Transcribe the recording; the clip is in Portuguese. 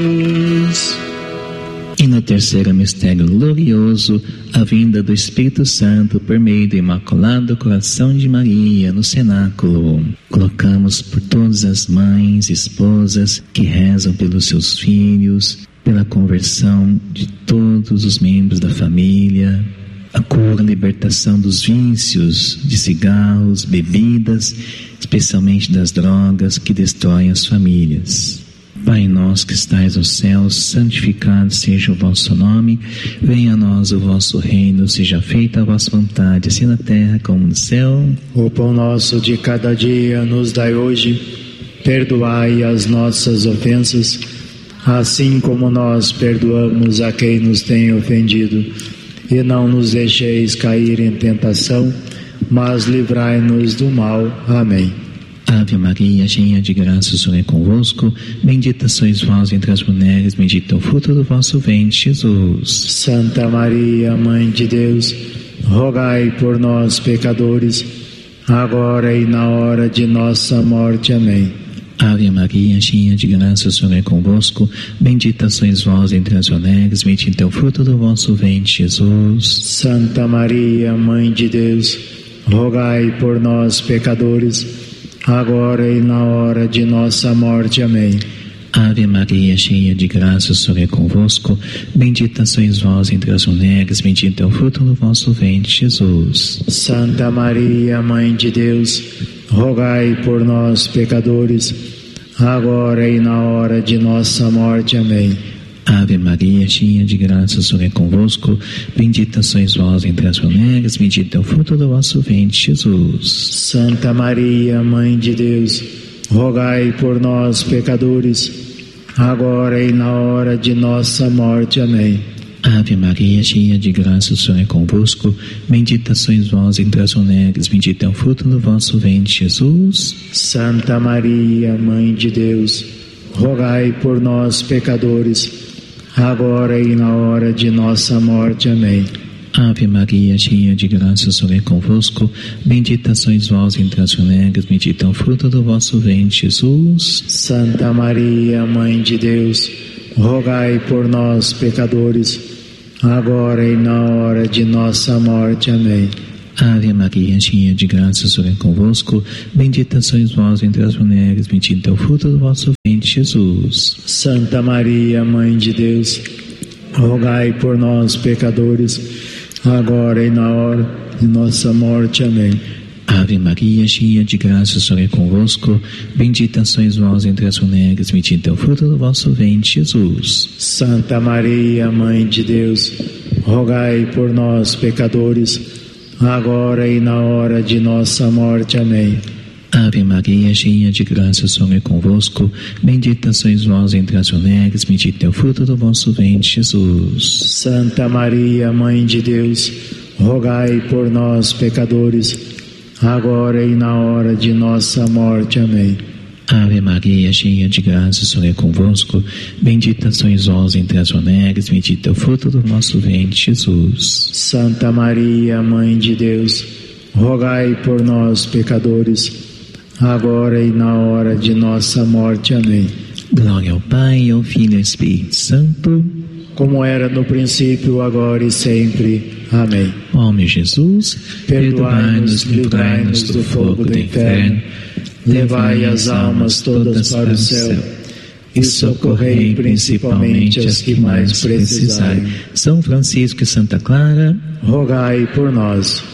E no terceiro mistério glorioso, a vinda do Espírito Santo por meio do Imaculado Coração de Maria no cenáculo. Colocamos por todas as mães e esposas que rezam pelos seus filhos, pela conversão de todos os membros da família, a cura, a libertação dos vícios de cigarros, bebidas, especialmente das drogas que destroem as famílias. Pai nosso que estais nos céus, santificado seja o vosso nome, venha a nós o vosso reino, seja feita a vossa vontade, assim na terra como no céu. O pão nosso de cada dia nos dai hoje, perdoai as nossas ofensas, assim como nós perdoamos a quem nos tem ofendido. E não nos deixeis cair em tentação, mas livrai-nos do mal. Amém. Ave Maria, cheia de graça, o Senhor é convosco, bendita sois vós entre as mulheres, bendito é o fruto do vosso ventre, Jesus. Santa Maria, Mãe de Deus, rogai por nós, pecadores, agora e na hora de nossa morte. Amém. Ave Maria, cheia de graça, o Senhor é convosco, bendita sois vós entre as mulheres, bendito é o fruto do vosso ventre, Jesus. Santa Maria, Mãe de Deus, rogai por nós, pecadores, agora e na hora de nossa morte. Amém. Ave Maria, cheia de graça, o Senhor é convosco, bendita sois vós entre as mulheres, bendito é o fruto do vosso ventre, Jesus. Santa Maria, Mãe de Deus, rogai por nós, pecadores, agora e na hora de nossa morte. Amém. Ave Maria, cheia de graça, o Senhor é convosco, bendita sois vós entre as mulheres, bendito é o fruto do vosso ventre, Jesus. Santa Maria, Mãe de Deus, rogai por nós, pecadores, agora e na hora de nossa morte. Amém. Ave Maria, cheia de graça, o Senhor é convosco, bendita sois vós entre as mulheres, bendito é o fruto do vosso ventre, Jesus. Santa Maria, Mãe de Deus, rogai por nós, pecadores, agora e na hora de nossa morte. Amém. Ave Maria, cheia de graça, o Senhor é convosco, bendita sois vós entre as mulheres, bendito é o fruto do vosso ventre, Jesus. Santa Maria, Mãe de Deus, rogai por nós, pecadores, agora e na hora de nossa morte. Amém. Ave Maria, cheia de graça, o Senhor é convosco, bendita sois vós entre as mulheres, bendito é o fruto do vosso ventre, Jesus. Santa Maria, Mãe de Deus, rogai por nós, pecadores, agora e na hora de nossa morte. Amém. Ave Maria, cheia de graça, o Senhor é convosco, bendita sois vós entre as mulheres, bendito é o fruto do vosso ventre, Jesus. Santa Maria, Mãe de Deus, rogai por nós, pecadores, agora e na hora de nossa morte. Amém. Ave Maria, cheia de graça, o Senhor é convosco, bendita sois vós entre as mulheres, bendito é o fruto do vosso ventre, Jesus. Santa Maria, Mãe de Deus, rogai por nós, pecadores, agora e na hora de nossa morte. Amém. Ave Maria, cheia de graça, o Senhor é convosco, bendita sois vós entre as mulheres, bendito é o fruto do vosso ventre, Jesus. Santa Maria, Mãe de Deus, rogai por nós, pecadores, agora e na hora de nossa morte. Amém. Glória ao Pai, ao Filho e ao Espírito Santo, como era no princípio, agora e sempre. Amém. Ó meu Jesus, perdoai-nos, livrai-nos do fogo do inferno, levai as almas todas para o céu e socorrei principalmente as que mais precisarem. São Francisco e Santa Clara, rogai por nós.